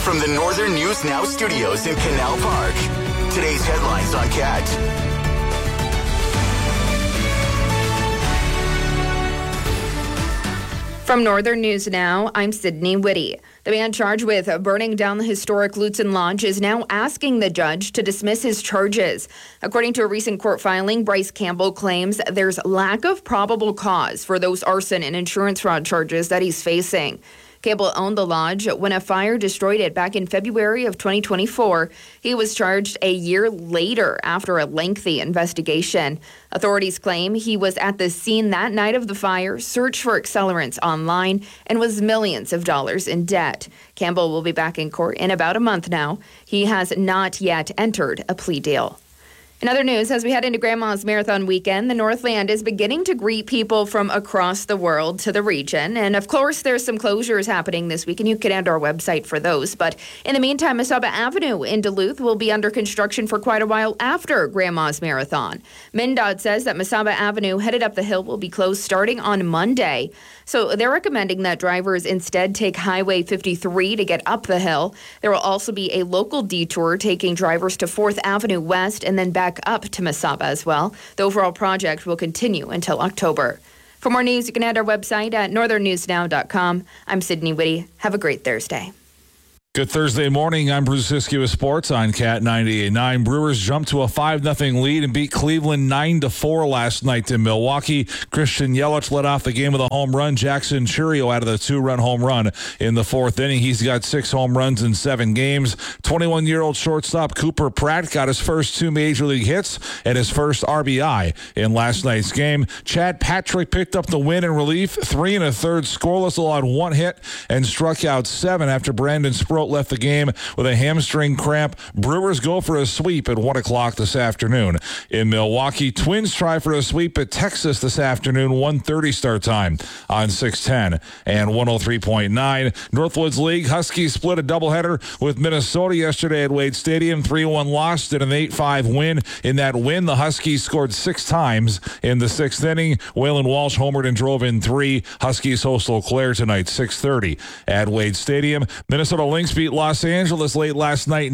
from the Northern News Now studios in Canal Park. Today's headlines on CAT. From Northern News Now, I'm Sydney Whitty. The man charged with burning down the historic Lutsen Lodge is now asking the judge to dismiss his charges. According to a recent court filing, Bryce Campbell claims there's lack of probable cause for those arson and insurance fraud charges that he's facing. Campbell owned the lodge when a fire destroyed it back in February of 2024. He was charged a year later after a lengthy investigation. Authorities claim he was at the scene that night of the fire, searched for accelerants online, and was millions of dollars in debt. Campbell will be back in court in about a month now. He has not yet entered a plea deal. In other news, as we head into Grandma's Marathon weekend, the Northland is beginning to greet people from across the world to the region. And of course, there's some closures happening this week, and you can add our website for those. But in the meantime, Mesaba Avenue in Duluth will be under construction for quite a while after Grandma's Marathon. MnDOT says that Mesaba Avenue headed up the hill will be closed starting on Monday. So they're recommending that drivers instead take Highway 53 to get up the hill. There will also be a local detour taking drivers to 4th Avenue West and then back up to Mesaba as well. The overall project will continue until October. For more news, you can head to our website at northernnewsnow.com. I'm Sydney Whitty. Have a great Thursday. Good Thursday morning. I'm Bruce Siskey with sports on CAT 98.9. Brewers jumped to a 5-0 lead and beat Cleveland 9-4 last night in Milwaukee. Christian Yelich led off the game with a home run. Jackson Chourio out of the 2-run home run in the 4th inning. He's got 6 home runs in 7 games. 21-year-old shortstop Cooper Pratt got his first 2 major league hits and his first RBI in last night's game. Chad Patrick picked up the win in relief, 3 1/3 scoreless, allowed 1 hit and struck out 7 after Brandon Sproat left the game with a hamstring cramp. Brewers go for a sweep at 1 o'clock this afternoon. In Milwaukee, Twins try for a sweep at Texas this afternoon, 1:30 start time on 610 and 103.9. Northwoods League, Huskies split a doubleheader with Minnesota yesterday at Wade Stadium. 3-1 loss and an 8-5 win. In that win, the Huskies scored 6 times in the 6th inning. Waylon Walsh homered and drove in 3. Huskies host Eau Claire tonight, 6:30 at Wade Stadium. Minnesota Lynx beat Los Angeles late last night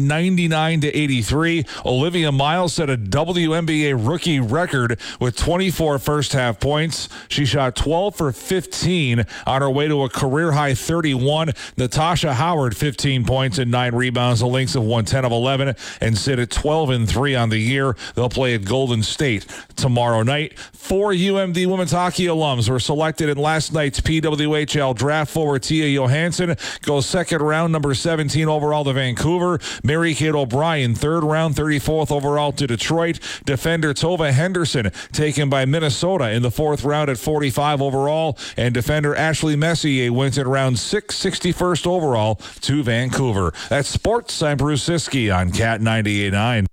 99-83. Olivia Miles set a WNBA rookie record with 24 first-half points. She shot 12 for 15 on her way to a career-high 31. Natasha Howard, 15 points and 9 rebounds. The Lynx have won 10 of 11 and sit at 12-3 on the year. They'll play at Golden State tomorrow night. 4 UMD women's hockey alums were selected in last night's PWHL draft. Forward Tia Johansson goes second round, number 17 overall to Vancouver. Mary-Kate O'Brien, 3rd round, 34th overall to Detroit. Defender Tova Henderson, taken by Minnesota in the 4th round at 45 overall. And defender Ashley Messier wins at round 6, 61st overall to Vancouver. That's sports. I'm Bruce Siskey on CAT 98.9.